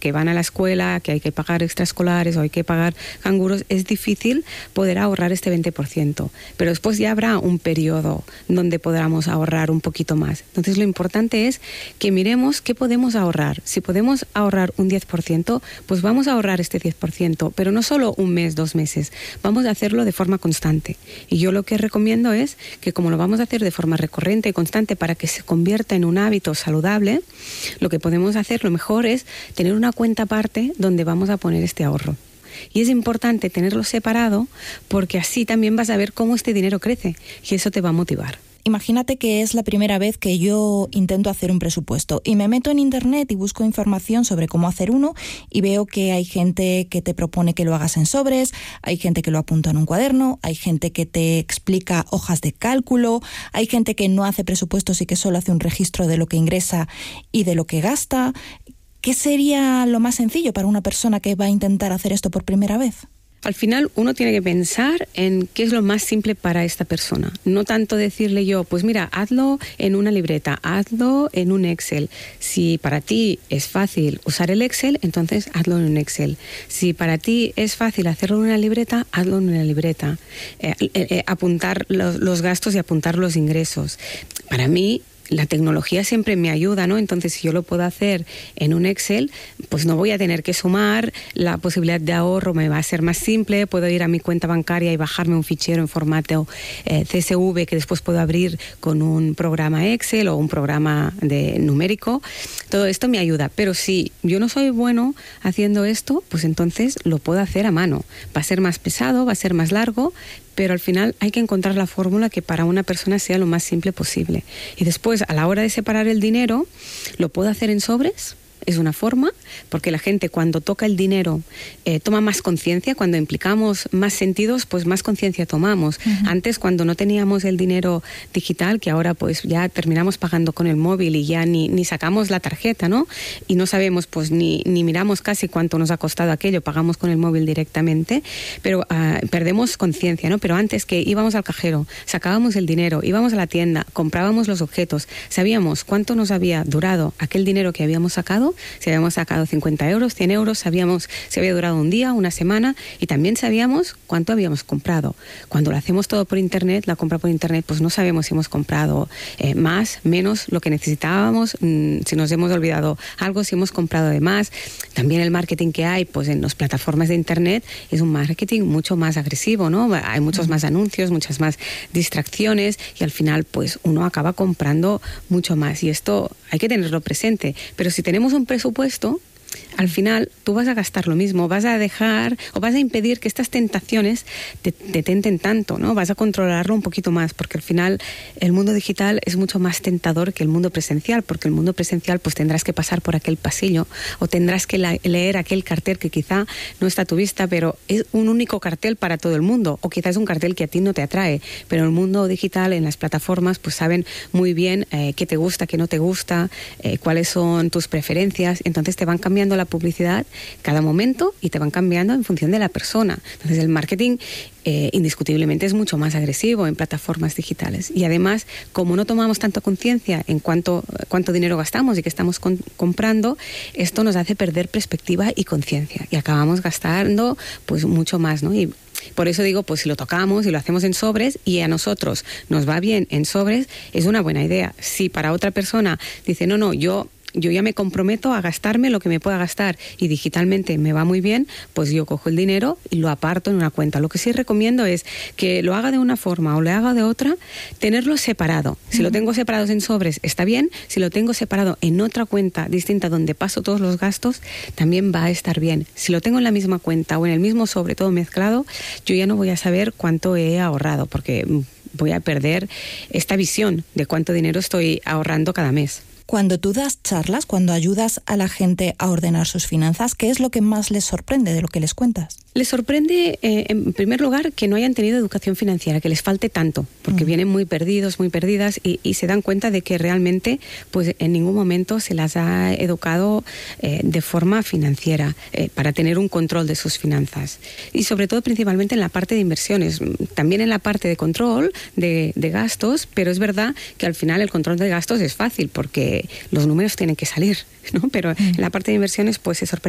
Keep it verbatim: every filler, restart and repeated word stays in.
que van a la escuela, que hay que pagar extraescolares o hay que pagar canguros, es difícil poder ahorrar este veinte por ciento. Pero después ya habrá un periodo donde podamos ahorrar un poquito más. Entonces lo importante es que miremos qué podemos ahorrar. Si podemos ahorrar un diez por ciento, pues vamos a ahorrar este diez por ciento, pero no solo un mes, dos meses. Vamos a hacerlo de forma constante. Y yo lo que recomiendo es que como lo vamos a hacer de forma recurrente y constante para que se convierta en un hábito saludable, lo que podemos hacer, lo mejor es tener una cuenta aparte donde vamos a poner este ahorro. Y es importante tenerlo separado porque así también vas a ver cómo este dinero crece y eso te va a motivar. Imagínate que es la primera vez que yo intento hacer un presupuesto y me meto en internet y busco información sobre cómo hacer uno y veo que hay gente que te propone que lo hagas en sobres, hay gente que lo apunta en un cuaderno, hay gente que te explica hojas de cálculo, hay gente que no hace presupuestos y que solo hace un registro de lo que ingresa y de lo que gasta. ¿Qué sería lo más sencillo para una persona que va a intentar hacer esto por primera vez? Al final uno tiene que pensar en qué es lo más simple para esta persona. No tanto decirle yo, pues mira, hazlo en una libreta, hazlo en un Excel. Si para ti es fácil usar el Excel, entonces hazlo en un Excel. Si para ti es fácil hacerlo en una libreta, hazlo en una libreta. Eh, eh, eh, apuntar los, los gastos y apuntar los ingresos. Para mí, la tecnología siempre me ayuda, ¿no? Entonces, si yo lo puedo hacer en un Excel, pues no voy a tener que sumar, la posibilidad de ahorro me va a ser más simple, puedo ir a mi cuenta bancaria y bajarme un fichero en formato eh, C S V que después puedo abrir con un programa Excel o un programa de numérico. Todo esto me ayuda, pero si yo no soy bueno haciendo esto, pues entonces lo puedo hacer a mano. Va a ser más pesado, va a ser más largo, pero al final hay que encontrar la fórmula que para una persona sea lo más simple posible. Y después, a la hora de separar el dinero, lo puedo hacer en sobres. Es una forma, porque la gente cuando toca el dinero eh, toma más conciencia, cuando implicamos más sentidos, pues más conciencia tomamos. Uh-huh. Antes, cuando no teníamos el dinero digital, que ahora pues ya terminamos pagando con el móvil y ya ni, ni sacamos la tarjeta, ¿no? Y no sabemos, pues ni, ni miramos casi cuánto nos ha costado aquello, pagamos con el móvil directamente, pero uh, perdemos conciencia, ¿no? Pero antes que íbamos al cajero, sacábamos el dinero, íbamos a la tienda, comprábamos los objetos, sabíamos cuánto nos había durado aquel dinero que habíamos sacado. Si habíamos sacado cincuenta euros, cien euros, sabíamos si había durado un día, una semana y también sabíamos cuánto habíamos comprado. Cuando lo hacemos todo por internet, la compra por internet, pues no sabemos si hemos comprado eh, más, menos, lo que necesitábamos, mmm, si nos hemos olvidado algo, si hemos comprado de más. También el marketing que hay pues en las plataformas de internet es un marketing mucho más agresivo, ¿no? Hay muchos más anuncios, muchas más distracciones y al final pues uno acaba comprando mucho más y esto hay que tenerlo presente. Pero si tenemos un presupuesto, al final tú vas a gastar lo mismo, vas a dejar o vas a impedir que estas tentaciones te, te tenten tanto, ¿no? Vas a controlarlo un poquito más, porque al final el mundo digital es mucho más tentador que el mundo presencial, porque el mundo presencial pues tendrás que pasar por aquel pasillo o tendrás que la, leer aquel cartel que quizá no está a tu vista, pero es un único cartel para todo el mundo, o quizás es un cartel que a ti no te atrae, pero en el mundo digital, en las plataformas, pues saben muy bien eh, qué te gusta, qué no te gusta, eh, cuáles son tus preferencias, entonces te van cambiando la publicidad cada momento y te van cambiando en función de la persona. Entonces el marketing eh, indiscutiblemente es mucho más agresivo en plataformas digitales y además como no tomamos tanta conciencia en cuánto, cuánto dinero gastamos y qué estamos con, comprando, esto nos hace perder perspectiva y conciencia y acabamos gastando pues mucho más, ¿no? Y por eso digo, pues si lo tocamos y lo hacemos en sobres y a nosotros nos va bien en sobres, es una buena idea. Si para otra persona dice, no, no, yo yo ya me comprometo a gastarme lo que me pueda gastar y digitalmente me va muy bien, pues yo cojo el dinero y lo aparto en una cuenta. Lo que sí recomiendo es que lo haga de una forma o lo haga de otra, tenerlo separado. Si uh-huh. lo tengo separado en sobres, está bien. Si lo tengo separado en otra cuenta distinta donde paso todos los gastos, también va a estar bien. Si lo tengo en la misma cuenta o en el mismo sobre, todo mezclado, yo ya no voy a saber cuánto he ahorrado porque voy a perder esta visión de cuánto dinero estoy ahorrando cada mes. Cuando tú das charlas, cuando ayudas a la gente a ordenar sus finanzas, ¿qué es lo que más les sorprende de lo que les cuentas? Les sorprende, eh, en primer lugar, que no hayan tenido educación financiera, que les falte tanto, porque uh-huh. vienen muy perdidos, muy perdidas y, y se dan cuenta de que realmente pues, en ningún momento se las ha educado eh, de forma financiera eh, para tener un control de sus finanzas. Y sobre todo, principalmente en la parte de inversiones, también en la parte de control de, de gastos, pero es verdad que al final el control de gastos es fácil porque los números tienen que salir, ¿no? Pero uh-huh. en la parte de inversiones pues se sorprende